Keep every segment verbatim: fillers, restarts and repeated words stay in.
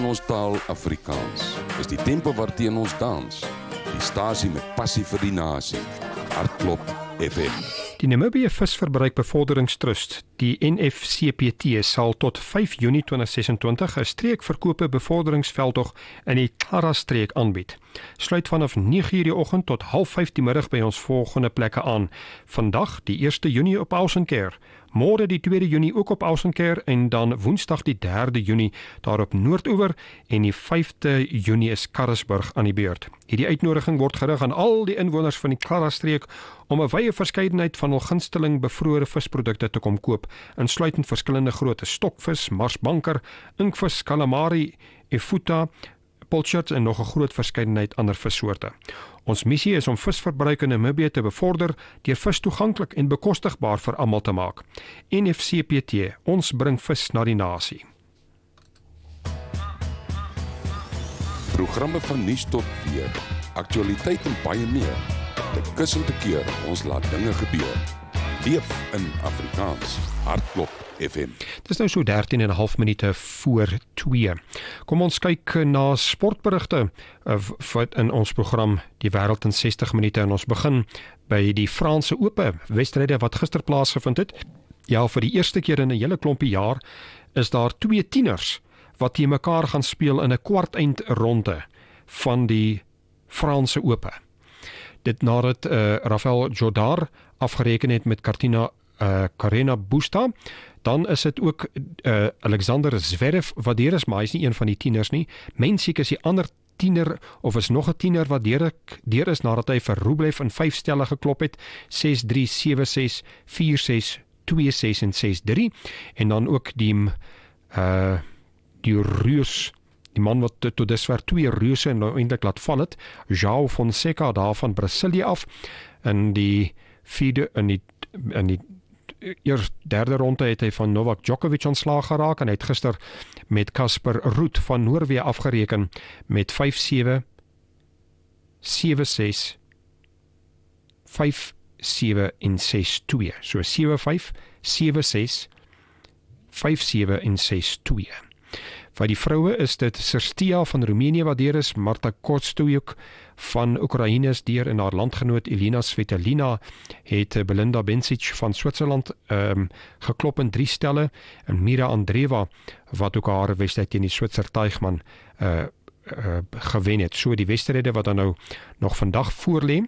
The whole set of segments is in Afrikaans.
Ons taal Afrikaans is die tempo waarteen ons dans. Die stasie met passie vir die nasie. Hartklop F M. Die Namibië Visverbruikbevorderingstrust, die N F C P T, sal tot vyf Junie tweeduisend ses-en-twintig 'n streekverkope bevorderingsveldtog in die Klara-streek aanbied. Sluit vanaf nege uur die oggend tot half vyf die middag by ons volgende plekke aan. Vandag die eerste Junie op Ausenkerre, môre die tweede Junie ook op Ausenkerre en dan woensdag die derde Junie daar op Noordoewer en die vyfde Junie is Karasburg aan die beurt. Hierdie uitnodiging word gerig aan al die inwoners van die Klara-streek om 'n wye verskeidenheid van hul gunsteling bevrore visprodukte te kom koop, insluitend verskillende grootte stokvis, marsbanker, inkvis, calamari, efuta, pilchards en nog 'n groot verskeidenheid ander vissoorte. Ons missie is om visverbruik in Namibië te bevorder deur vis toeganklik en bekostigbaar vir almal te maak. N F C P T, ons bring vis na die nasie. Programme van nuus tot weer, aktualiteit en baie meer. Te kus en te keer, ons laat dinge gebeur. Leef in Afrikaans. Hartklop F M. Dit is nou so dertien en 'n half minute voor twee. Kom ons kyk na sportberigte in ons program Die Wêreld in sestig minute en ons begin by die Franse Ope wedstryde wat gister plaasgevind het. Ja, vir die eerste keer in 'n hele klompie jaar is daar twee tieners wat teen mekaar gaan speel in 'n kwarteind ronde van die Franse Ope. Dit nadat uh, Rafael Jodar afgereken het met Kartina uh, Karena Busta, dan is dit ook uh, Alexander Zverev wat deur is, maar hy is nie een van die tieners nie. Mensiek is die ander tiener, of is nog 'n tiener wat deur, deur is nadat hy vir Rublev in vyf stelle geklop het, ses drie, sewe ses, vier ses, twee ses en ses drie, en dan ook die uh, die Reus, die man wat tot dusver twee reuse en nou eintlik laat val het, João Fonseca daar van Brasilië af, in die vierde, in die, in die eers derde ronde het hy van Novak Djokovic ontslaag geraak en hy het gister met Casper Ruud van Noorwe afgereken met vyf sewe, sewe ses, vyf sewe en ses twee. So sewe vyf, sewe ses, vyf sewe en ses twee. Vir die vroue is dit Sirstia van Roemenië wat deur is, Marta Kostyuk van Oekraïne is deur en haar landgenoot Elina Svitolina het Belinda Bencic van Switserland um, geklop in drie stelle en Mira Andreeva wat ook haar wedstryd teen die Switser Teichmann uh, uh, gewen het. So die wedstryde wat dan nou nog vandag voorlê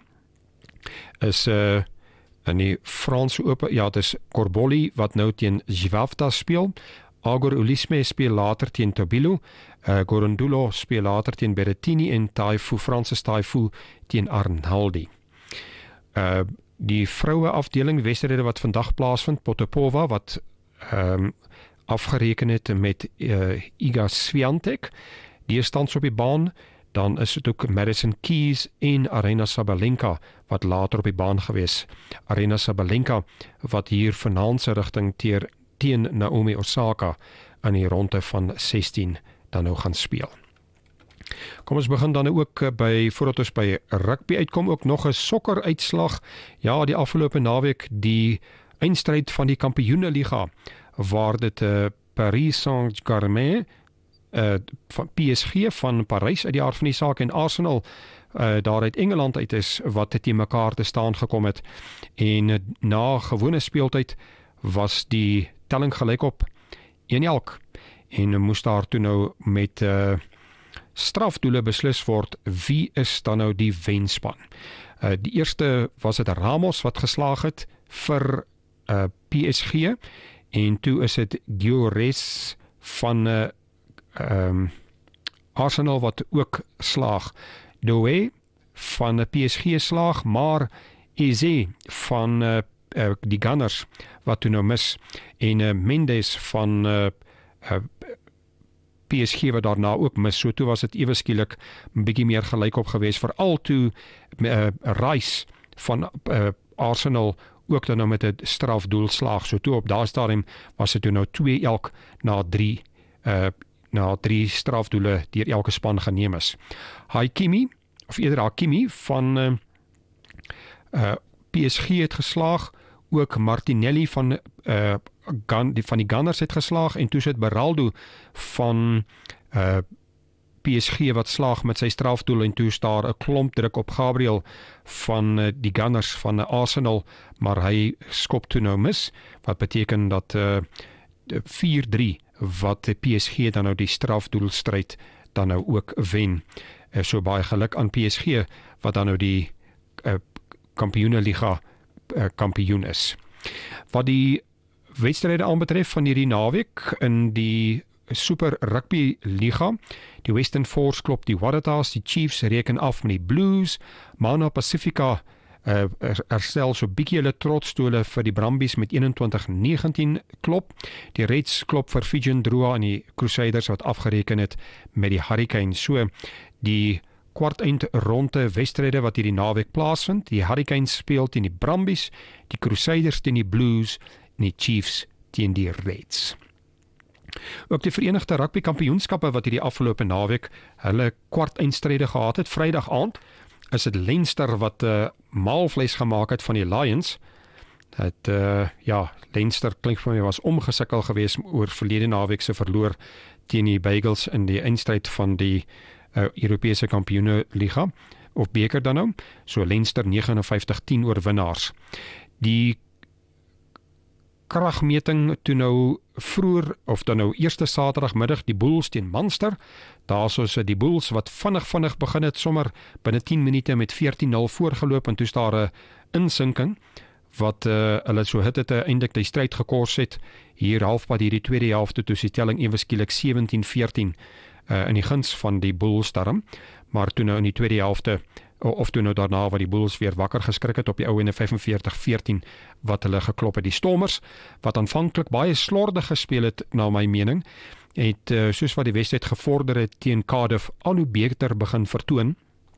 is uh, in die Franse Ope, ja, dit is Corboli wat nou teen Zvavta speel. Agor Ulisme speel later teen Tobilo, uh, Gorondulo speel later teen Berrettini en Taifu, Francis Taifu teen Arnaldi. Uh, die vroue afdeling wedstryde wat vandag plaasvind, Potapova wat um, afgereken het met uh, Iga Swiatek, die is tans op die baan. Dan is dit ook Madison Keys en Aryna Sabalenka wat later op die baan gewees. Aryna Sabalenka wat hier vanaand se rigting teer teen Naomi Osaka aan die ronde van sestien dan nou gaan speel. Kom ons begin dan ook by, voordat ons by rugby uitkom, ook nog 'n sokkeruitslag. Ja, die afgelope naweek die eindstryd van die Kampioeneliga waar dit uh, Paris Saint-Germain uh, van P S G van Parys uit die aard van die saak en Arsenal uh, daar uit Engeland uit is wat dit teen mekaar te staan gekom het en uh, na gewone speeltyd was die telling gelyk op een elk en moes daar toe nou met uh, strafdoele beslis word wie is dan nou die wenspan. Uh, die eerste was dit Ramos wat geslaag het vir uh, P S G en toe is dit Gyökeres van uh, um, Arsenal wat ook slaag. Doué van P S G slaag, maar Eze van uh, Uh, die Gunners wat toe nou mis en uh, Mendes van uh, uh, P S G wat daarna ook mis, so toe was dit ewe skielik 'n bietjie meer gelykop geweest, veral toe uh, Rice van uh, Arsenal ook dan nou met 'n strafdoelslag, so toe op daardie stadium was dit toe nou twee elk na drie uh, na drie strafdoele deur elke span geneem is. Hakimi of eerder Hakimi van uh, uh, P S G het geslaag, ook Martinelli van, uh, Gun, die, van die Gunners het geslaag en toe sit Beraldo van uh, P S G wat slaag met sy strafdoel en toe staar 'n klomp druk op Gabriel van uh, die Gunners van uh, Arsenal, maar hy skop toe nou mis, wat beteken dat uh, vier drie wat P S G dan nou die strafdoelstryd dan nou ook wen. Uh, so baie geluk aan P S G wat dan nou die uh, Kampioenenliga uh, kampioen is. Wat die wedstryde aanbetref van hierdie naweek in die Super Rugby Liga, die Western Force klop die Waratahs, die Chiefs reken af met die Blues, Mana Pacifica uh, herstel so bietjie hulle trotstole vir die Brumbies met eenentwintig negentien klop, die Reds klop vir Fijian Drua en die Crusaders wat afgereken het met die Hurricanes. So die kwart-eind ronde wedstryde wat hierdie naweek plaasvind, die Hurricanes speel teen die Brumbies, die Crusaders teen die Blues en die Chiefs teen die Reds. Ook die Verenigde Rugby Kampioenskappe wat hierdie afgelope naweek hulle kwart-eindstryde gehad het, Vrydag aand is dit Leinster wat uh, maalvleis gemaak het van die Lions. Het, uh, ja, Leinster klink vir my was omgesukkel geweest oor verlede naweek se verloor teen die Bagels in die eindstryd van die uh, Europese Kampioenenliga of beker dan nou, so Leinster negenenvyftig tien oorwinnaars. Die kragmeting toe nou vroeër, of dan nou eerste Saterdagmiddag, die Bulls teen Munster, daar soos die Bulls wat vinnig vinnig begin het, sommer binne tien minute met veertien nul voorgeloop, en toe is daar 'n insinking, wat uh, hulle so hit het eindelik die stryd gekors het, hier halfpad hierdie tweede helfte, toe die telling ewe skielik sewentien veertien uh, in die guns van die Bulls darm, maar toe nou in die tweede helfte, of toe nou daarna wat die Bulls weer wakker geskrik het op die ou ene vyfenveertig veertien wat hulle geklop het. Die Stormers, wat aanvanklik baie slordig gespeel het, na my mening, het uh, soos wat die wedstryd gevorder het teen Cardiff, al hoe beter begin vertoon.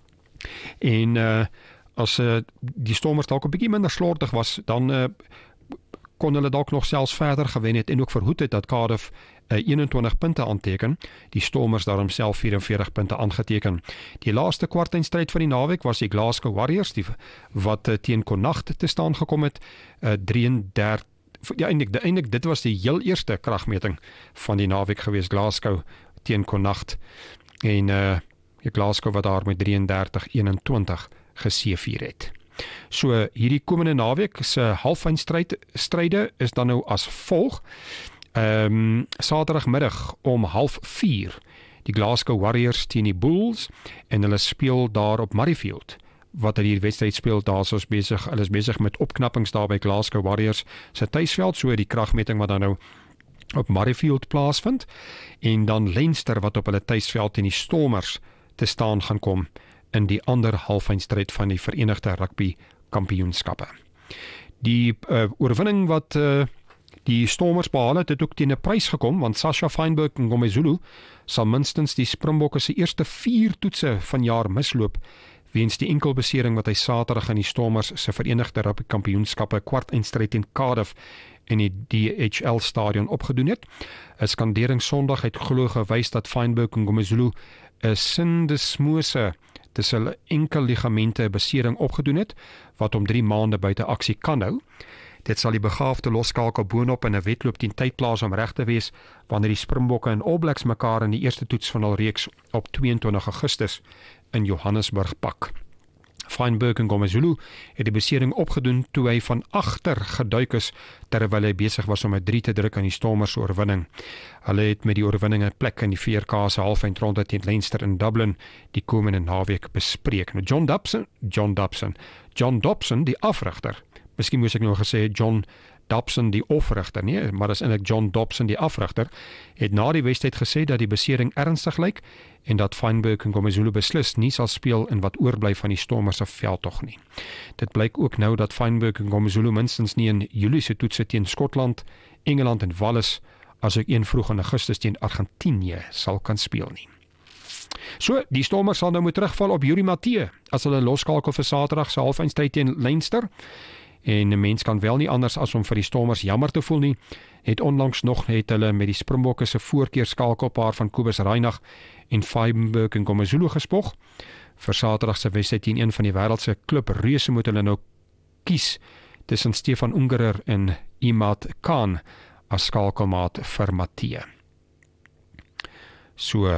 En uh, as uh, die Stormers dalk 'n bietjie minder slordig was, dan uh, kon hulle dalk nog selfs verder gewen het en ook verhoed het dat Cardiff uh, eenentwintig punte aanteken, die Stormers daarom self vierenveertig punte aangeteken. Die laaste kwartfinale van die naweek was die Glasgow Warriors, die, wat uh, teen Connacht te staan gekom het, uh, drieëndertig, ja eintlik, eintlik dit was die heel eerste kragmeting van die naweek gewees, Glasgow teen Connacht, en uh, Glasgow wat daar met drieëndertig eenentwintig geseëvier het. So hierdie komende naweek se halffinale is dan nou as volg. Ehm um, Saterdagmiddag om half vier die Glasgow Warriors teen die Bulls, en hulle speel daar op Murrayfield. Wat hulle hier wedstryd speel, daar is besig, hulle is besig met opknappings daar by Glasgow Warriors se tuisveld, so die kragmeting wat dan nou op Murrayfield plaasvind, en dan Leinster wat op hulle tuisveld teen die Stormers te staan gaan kom in die ander halffinale van die Verenigde Rugby Kampioenskappe. Die uh, oorwinning wat uh, die Stormers behaal het, het ook teen 'n prys gekom, want Sasha Feinberg en Ngomezulu sal minstens die Springbokke se eerste vier toetse van jaar misloop, weens die enkelbesering wat hy Saterdag in die Stormers se Verenigde Rugby Kampioenskappe kwartfinale teen Cardiff in die D H L stadion opgedoen het. 'n Skandering Sondag het glo gewys dat Feinberg en Ngomezulu 'n syndesmose dis hulle enkel ligamente besering opgedoen het, wat om drie maande buite aksie kan hou. Dit sal die begaafde losskakel boonop in 'n wedloop teen tyd plaas om reg te wees, wanneer die Springbokke en All Blacks mekaar in die eerste toets van hul reeks op tweeëntwintig Augustus in Johannesburg pak. Feinberg en Ngomezulu het die besering opgedoen toe hy van agter geduik is, terwyl hy besig was om 'n drie te druk aan die Stormers se oorwinning. Hulle het met die oorwinning 'n plek in die V R K se halfeindronde teen Leinster in Dublin die komende naweek bespreek. Nou John Dobson, John Dobson, John Dobson, die afrigter. Miskien moes ek nou gesê John Dobson die afrigter, nee, maar dis eintlik John Dobson die afrigter, het na die wedstryd gesê dat die besering ernstig lyk en dat Feinberg en Ngomezulu beslis nie sal speel in wat oorbly van die Stormers se veldtog nie. Dit blyk ook nou dat Feinberg en Ngomezulu minstens nie in Julie se toetse teen Skotland, Engeland en Wales, as ook een vroeg in Augustus teen Argentinië sal kan speel nie. So, die Stormers sal nou moet terugval op Yuri Mathieu as hulle losskakel vir Saterdag se halffinale teen Leinster. En 'n mens kan wel nie anders as om vir die Stormers jammer te voel nie. Het onlangs nog het hulle met die Springbokke se voorkeurskakelpaar van Kobus Reinagh en Feinberg en Ngomezulu gespog. Vir Saterdag se wedstryd teen een van die wêreld se klubreuse moet hulle nou kies tussen Stefan Ungerer en Imad Khan as skakelmaat vir Mathieu. So